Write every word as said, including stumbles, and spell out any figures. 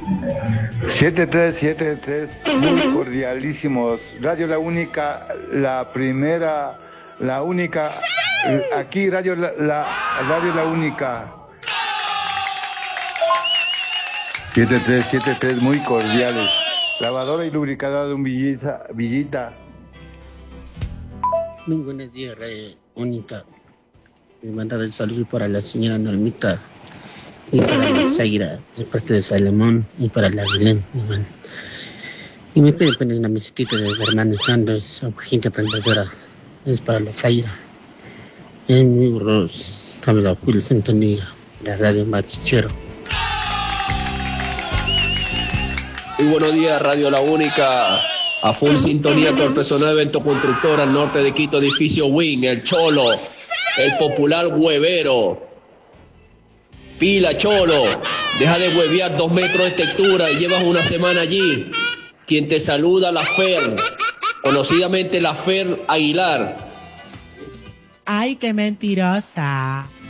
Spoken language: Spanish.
siete tres siete tres, muy cordialísimos. Radio La Única, la primera, la única, aquí Radio La, la Radio La Única. siete tres siete tres, muy cordiales. Lavadora y lubricadora de un Villita. Villita. Muy buenos días, Radio Única. Me mandar el saludo para la señora Normita y para la Zaira, de parte de Salomón, y para la Belén. Igual. Y me piden poner una musiquita de hermano Sanders, gente emprendedora. Es para la Zaira. En mi burros, Camila Julio Sintonía, la radio más chichero. Muy buenos días, Radio La Única. A full sintonía con el personal de Evento Constructor al norte de Quito, edificio Wing, el Cholo, el popular huevero. Pila, Cholo, deja de huevear dos metros de textura y llevas una semana allí. Quien te saluda, la Fer, conocidamente la Fer Aguilar. Ay, qué mentirosa.